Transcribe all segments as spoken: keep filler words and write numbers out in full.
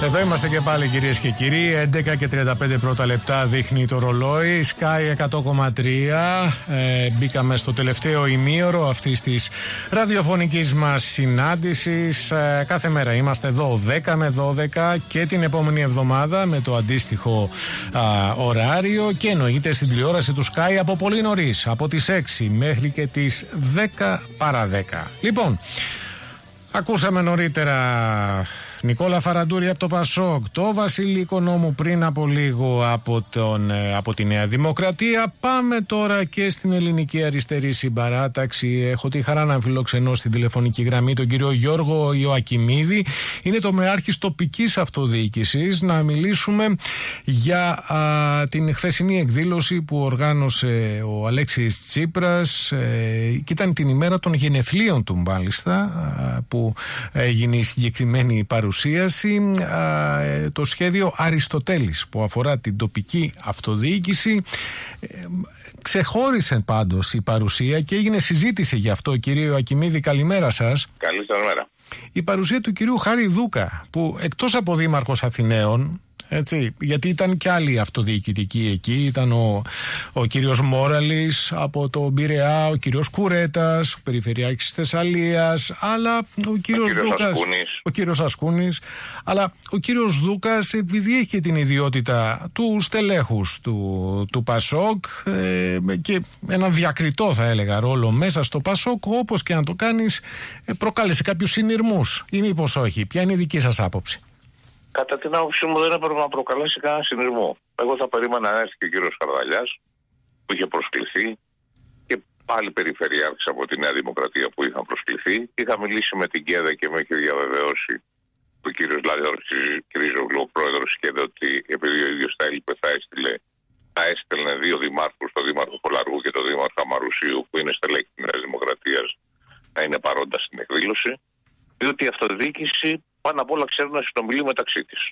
Εδώ είμαστε και πάλι, κυρίες και κύριοι. έντεκα και τριάντα πέντε πρώτα λεπτά δείχνει το ρολόι. Sky εκατό κόμμα τρία. Ε, μπήκαμε στο τελευταίο ημίωρο αυτής της ραδιοφωνικής μας συνάντησης. Ε, κάθε μέρα είμαστε εδώ δέκα με δώδεκα και την επόμενη εβδομάδα με το αντίστοιχο α, ωράριο, και εννοείται στην τηλεόραση του Sky από πολύ νωρίς, από τις έξι μέχρι και τις δέκα παρά δέκα. Λοιπόν, ακούσαμε νωρίτερα Νικόλα Φαραντούρη από το Πασόκ, το Βασίλη Οικονόμου πριν από λίγο από, τον, από τη Νέα Δημοκρατία. Πάμε τώρα και στην Ελληνική Αριστερή Συμπαράταξη. Έχω τη χαρά να φιλοξενώ στην τηλεφωνική γραμμή τον κύριο Γιώργο Ιωακιμίδη. Είναι το μεάρχης τοπικής αυτοδιοίκησης. Να μιλήσουμε για α, την χθεσινή εκδήλωση που οργάνωσε ο Αλέξης Τσίπρας ε, και ήταν την ημέρα των γενεθλίων του μάλιστα, α, που έγινε η συγκεκριμένη παρουσίαση. Παρουσίαση, το σχέδιο Αριστοτέλης που αφορά την τοπική αυτοδιοίκηση. Ξεχώρισε πάντως η παρουσία και έγινε συζήτηση γι' αυτό. Κύριε Ιωακιμίδη, καλημέρα σας. Καλημέρα. Η παρουσία του κυρίου Χάρη Δούκα, που εκτός από δήμαρχος Αθηναίων, έτσι, γιατί ήταν και άλλοι αυτοδιοικητικοί εκεί, ήταν ο, ο κύριος Μόραλης από το Πειραιά, ο κύριος Κουρέτας, ο Περιφερειάρχης της Θεσσαλίας, αλλά ο κύριος, ο κύριος Δούκας, Ασκούνης. ο κύριος Ασκούνης, αλλά ο κύριος Δούκας, επειδή έχει την ιδιότητα του στελέχους του, του Πασόκ ε, και έναν διακριτό, θα έλεγα, ρόλο μέσα στο Πασόκ, όπως και να το κάνεις, ε, προκάλεσε κάποιους συνειρμούς, ή μήπως όχι? Ποια είναι η δική σας άποψη? Κατά την άποψή μου, δεν έπρεπε να προκαλέσει κανένα συνειρμό. Εγώ θα περίμενα να έρθει και ο κύριος Χαρδαλιάς, που είχε προσκληθεί, και πάλι περιφερειάρχης από τη Νέα Δημοκρατία που είχαν προσκληθεί. Είχα μιλήσει με την ΚΕΔΕ και με είχε διαβεβαιώσει ο κύριος Λάζαρος Κυρίζογλου, ο πρόεδρος της ΚΕΔΕ, ότι επειδή ο ίδιος θα έλειπε, θα έστειλε, θα έστελνε δύο δημάρχους, τον δήμαρχο Κολαργού και τον δήμαρχο Αμαρουσίου, που είναι στελέχη της Νέας Δημοκρατίας, να είναι παρόντα στην εκδήλωση. Διότι η αυτοδιοίκηση πάνω απ' όλα ξέρει να συνομιλεί μεταξύ της.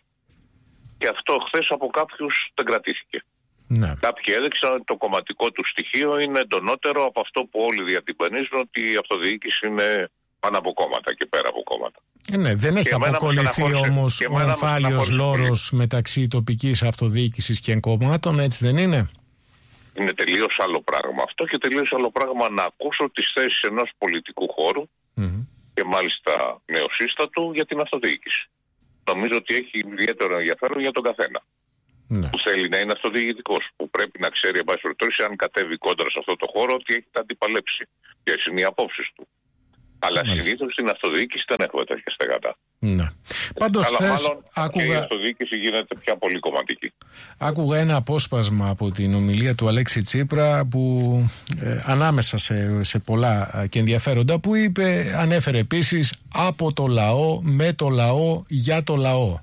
Και αυτό χθες από κάποιους δεν κρατήθηκε. Ναι. Κάποιοι έδειξαν ότι το κομματικό του στοιχείο είναι εντονότερο από αυτό που όλοι διατυμπανίζουν, ότι η αυτοδιοίκηση είναι πάνω από κόμματα και πέρα από κόμματα. Ε, ναι, δεν έχει αποκολληθεί όμως ο εμφάλιος λόρος μεταξύ τοπικής αυτοδιοίκησης και κομμάτων, έτσι δεν είναι? Είναι τελείως άλλο πράγμα αυτό, και τελείως άλλο πράγμα να ακούσω τις θέσεις ενός πολιτικού χώρου, mm-hmm. και μάλιστα νεοσύστατου, για την αυτοδιοίκηση. Νομίζω ότι έχει ιδιαίτερο ενδιαφέρον για τον καθένα. Ναι. Που θέλει να είναι αυτοδιοικητικός, που πρέπει να ξέρει, εν πάση περιπτώσει, αν κατέβει κόντρα σε αυτό το χώρο, ότι έχει τα αντιπαλέψει. Ποιες είναι οι απόψεις του. Αλλά συνήθως στην αυτοδιοίκηση δεν έχουμε τέτοια στεγατά. Ναι. Πάντως, αλλά θες, μάλλον άκουγα... και η αυτοδιοίκηση γίνεται πια πολύ κομματική. Άκουγα ένα απόσπασμα από την ομιλία του Αλέξη Τσίπρα, που ε, ανάμεσα σε, σε πολλά και ενδιαφέροντα, που είπε, ανέφερε επίσης, από το λαό, με το λαό, για το λαό.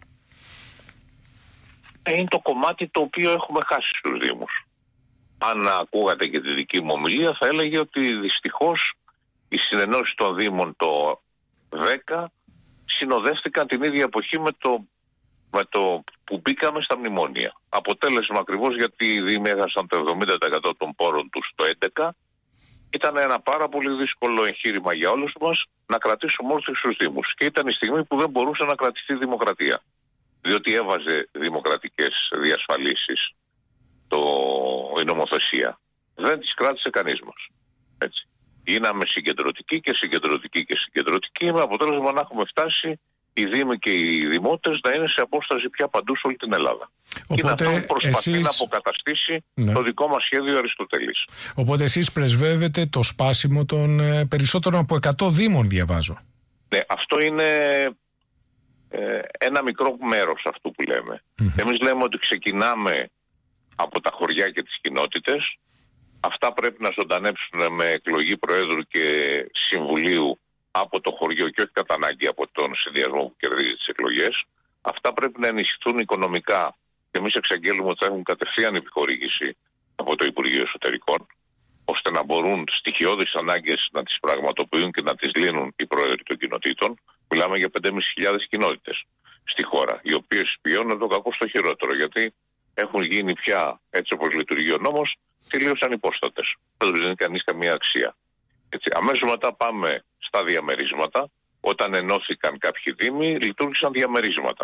Είναι το κομμάτι το οποίο έχουμε χάσει στους Δήμους. Αν ακούγατε και τη δική μου ομιλία, θα έλεγε ότι δυστυχώς οι συνενώσεις των Δήμων το δέκα συνοδεύτηκαν την ίδια εποχή με το, με το που μπήκαμε στα μνημόνια. Αποτέλεσμα ακριβώς γιατί οι Δήμοι έχασαν το εβδομήντα τοις εκατό των πόρων τους το έντεκα. Ήταν ένα πάρα πολύ δύσκολο εγχείρημα για όλους μας να κρατήσουμε όλους τους Δήμους. Και ήταν η στιγμή που δεν μπορούσε να κρατηθεί η δημοκρατία. Διότι έβαζε δημοκρατικές διασφαλίσεις το, η νομοθεσία. Δεν τις κράτησε κανείς μας. Έτσι. Γίναμε συγκεντρωτικοί και συγκεντρωτικοί και συγκεντρωτικοί, με αποτέλεσμα να έχουμε φτάσει οι Δήμοι και οι Δημότες να είναι σε απόσταση πια παντού σε όλη την Ελλάδα. Οπότε και να αυτό προσπαθεί εσείς... να αποκαταστήσει ναι. το δικό μας σχέδιο Αριστοτέλης. Οπότε εσείς πρεσβεύετε το σπάσιμο των ε, περισσότερων από εκατό Δήμων, διαβάζω. Ναι, αυτό είναι ε, ένα μικρό μέρος αυτού που λέμε. Mm-hmm. Εμείς λέμε ότι ξεκινάμε από τα χωριά και τις κοινότητες. Αυτά πρέπει να ζωντανέψουν με εκλογή Προέδρου και Συμβουλίου από το χωριό και όχι κατά ανάγκη από τον συνδυασμό που κερδίζει τις εκλογές. Αυτά πρέπει να ενισχυθούν οικονομικά, και εμείς εξαγγέλουμε ότι θα έχουν κατευθείαν επιχορήγηση από το Υπουργείο Εσωτερικών, ώστε να μπορούν στοιχειώδεις ανάγκες να τις πραγματοποιούν και να τις λύνουν οι πρόεδροι των κοινοτήτων. Μιλάμε για πέντε χιλιάδες πεντακόσιες κοινότητες στη χώρα, οι οποίες βιώνουν το κακό στο χειρότερο, γιατί έχουν γίνει πια, έτσι όπως λειτουργεί ο νόμος, τελείως ανυπόστατες. Δεν τους δίνει κανείς καμία αξία. Έτσι. Αμέσως μετά πάμε στα διαμερίσματα. Όταν ενώθηκαν κάποιοι δήμοι, λειτουργήσαν διαμερίσματα.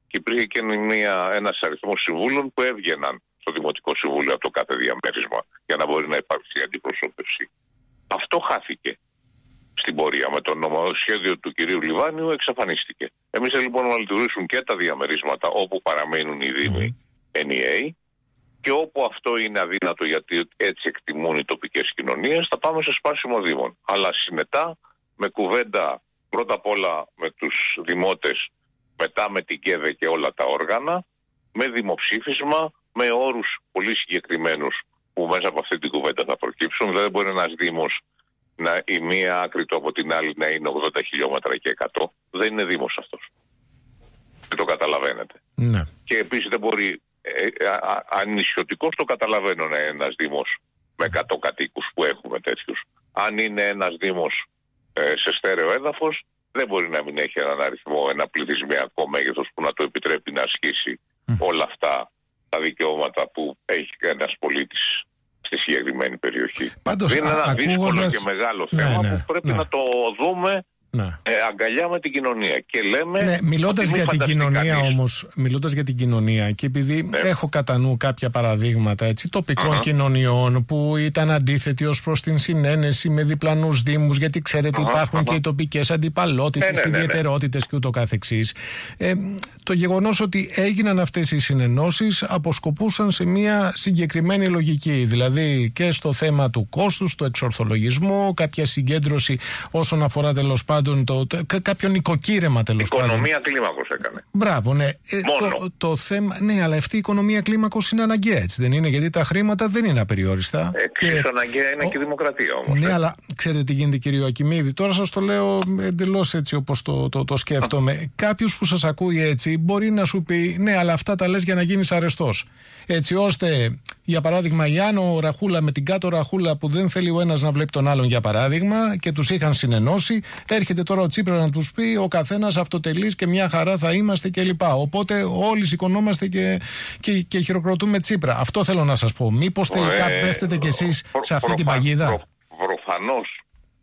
και υπήρχε και μια, ένας αριθμός συμβούλων που έβγαιναν στο Δημοτικό Συμβούλιο από το κάθε διαμέρισμα για να μπορεί να υπάρξει αντιπροσώπευση. Αυτό χάθηκε στην πορεία. Με το νομοσχέδιο του κυρίου Λιβάνιου εξαφανίστηκε. Εμείς λοιπόν να λειτουργήσουν και τα διαμερίσματα όπου παραμένουν οι δήμοι ενιαίοι και όπου αυτό είναι αδύνατο γιατί έτσι εκτιμούν οι τοπικές κοινωνίες, θα πάμε σε σπάσιμο δήμων. Αλλά συνετά με κουβέντα πρώτα απ' όλα με τους δημότες, μετά με την ΚΕΔΕ και όλα τα όργανα, με δημοψήφισμα, με όρους πολύ συγκεκριμένους που μέσα από αυτή την κουβέντα θα προκύψουν. Δηλαδή μπορεί ένας δήμος να, η μία άκρη του από την άλλη να είναι ογδόντα χιλιόμετρα και εκατό. Δεν είναι δήμος αυτός. Δεν το καταλαβαίνετε. Ναι. Και επίσης δεν μπορεί, ε, α, α, αν νησιωτικός το καταλαβαίνω να είναι ένας δήμος με εκατό κατοίκους που έχουμε τέτοιους. Αν είναι ένας δήμος ε, σε στέρεο έδαφος, δεν μπορεί να μην έχει έναν αριθμό, ένα πληθυσμιακό μέγεθος που να το επιτρέπει να ασκήσει mm. όλα αυτά τα δικαιώματα που έχει ένας πολίτης στη συγκεκριμένη περιοχή. Πάντως, είναι ένα ακούγοντας... δύσκολο και μεγάλο θέμα ναι, ναι, που πρέπει ναι. να το δούμε ναι. ε, αγκαλιά με την κοινωνία. Και λέμε ναι, μιλώντας για την κοινωνία κανείς. όμως, μιλώντας για την κοινωνία και επειδή ναι. έχω κατά νου κάποια παραδείγματα έτσι, τοπικών uh-huh. κοινωνιών που ήταν αντίθετοι ως προς την συνένεση με διπλανούς δήμους, γιατί ξέρετε uh-huh, υπάρχουν uh-huh. και οι τοπικές αντιπαλότητες, ναι, ναι, ναι, ιδιαιτερότητες ναι. και ούτω καθεξής. Ε, το γεγονός ότι έγιναν αυτές οι συνενώσεις αποσκοπούσαν σε μια συγκεκριμένη λογική, δηλαδή και στο θέμα του κόστους, του εξορθολογισμού, κάποια συγκέντρωση όσον αφορά τέλος πάντων Το, το, κάποιο νοικοκύρεμα τέλος πάντων. Οικονομία κλίμακος έκανε. Μπράβο, ναι. Ε, το, το θέμα, ναι, αλλά αυτή η οικονομία κλίμακος είναι αναγκαία, έτσι δεν είναι? Γιατί τα χρήματα δεν είναι απεριόριστα. Εξίσου και... αναγκαία είναι ο... και η δημοκρατία όμως. Ναι, ε. αλλά ξέρετε τι γίνεται, κύριε Ακιμίδη. Τώρα σας το λέω εντελώς έτσι όπως το, το, το σκέφτομαι. Κάποιος που σας ακούει έτσι μπορεί να σου πει ναι, αλλά αυτά τα λες για να γίνεις αρεστός. Έτσι ώστε, για παράδειγμα, η Άνω Ραχούλα με την Κάτω Ραχούλα που δεν θέλει ο ένας να βλέπει τον άλλον, για παράδειγμα, και τους είχαν συνενώσει, έρχεται τώρα ο Τσίπρας να τους πει ο καθένας αυτοτελής και μια χαρά θα είμαστε κλπ. Οπότε όλοι σηκωνόμαστε και, και, και χειροκροτούμε Τσίπρα. Αυτό θέλω να σας πω. Μήπως τελικά ε, πέφτετε κι εσείς προ, σε αυτή προ, την παγίδα? Προ, προφανώς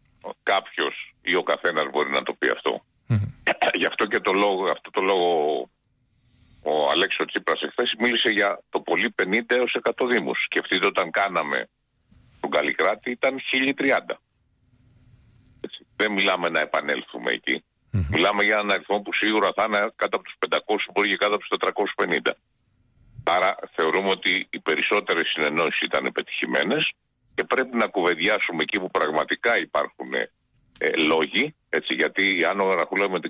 κάποιος ή ο καθένας μπορεί να το πει αυτό. Mm-hmm. Γι' αυτό και το λόγο, αυτό το λόγο ο Αλέξης Τσίπρας εχθές μίλησε για το πολύ πενήντα έως εκατό δήμους. Σκεφτείτε όταν κάναμε τον Καλλικράτη ήταν χίλια τριάντα. Έτσι. Δεν μιλάμε να επανέλθουμε εκεί. Mm-hmm. Μιλάμε για έναν αριθμό που σίγουρα θα είναι κάτω από τους πεντακόσιους, μπορεί και κάτω από τους τετρακόσιους πενήντα. Άρα θεωρούμε ότι οι περισσότερες συνενώσεις ήταν πετυχημένες και πρέπει να κουβεντιάσουμε εκεί που πραγματικά υπάρχουν ε, λόγοι. Έτσι, γιατί αν ο Ραχούλα με την